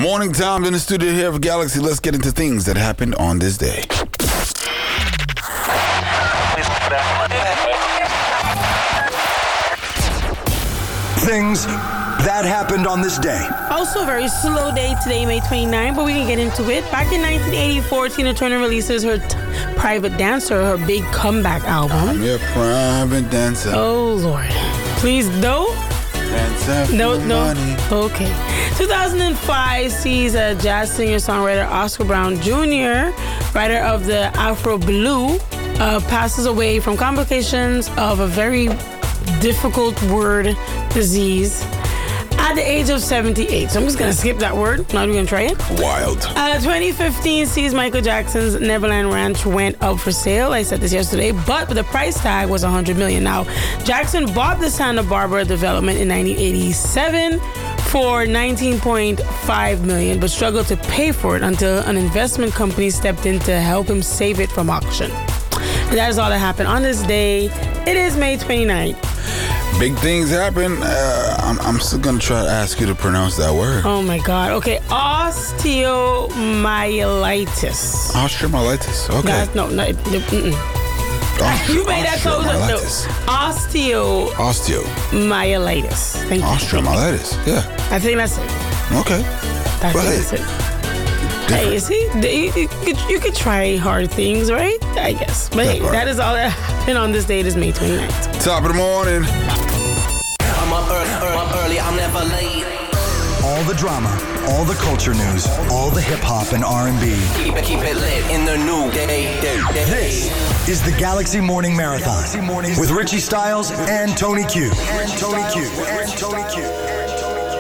Morning time in the studio here for Galaxy. Let's get into things that happened on this day. Things that happened on this day. Also a very slow day today, May 29, but we can get into it. Back in 1984, Tina Turner releases her Private Dancer, her big comeback album. I'm your private dancer. Oh, Lord. Please, no. No. Okay. 2005 sees a jazz singer-songwriter Oscar Brown Jr., writer of the Afro Blue, passes away from complications of a very difficult word disease at the age of 78. So I'm just going to skip that word. Not even going to try it. Wild. 2015 sees Michael Jackson's Neverland Ranch went up for sale. I said this yesterday, but the price tag was $100 million. Now, Jackson bought the Santa Barbara development in 1987 for $19.5 million, but struggled to pay for it until an investment company stepped in to help him save it from auction. And that is all that happened on this day. It is May 29th. Big things happen. I'm still going to try to ask you to pronounce that word. Oh, my God. Okay. Osteomyelitis. Osteomyelitis. Okay. No. You made that so. Osteomyelitis. Thank you. Osteomyelitis. Yeah. I think that's it. Okay. That's it. Hey, see, you could try hard things, right? I guess. But hey, that is all that happened on this day. It is May 29th. Top of the morning. I'm up early, I'm never late. All the drama, all the culture news, all the hip-hop and R&B. Keep it lit in the new day. This is the Galaxy Morning Marathon with Richie Styles and Tony Q.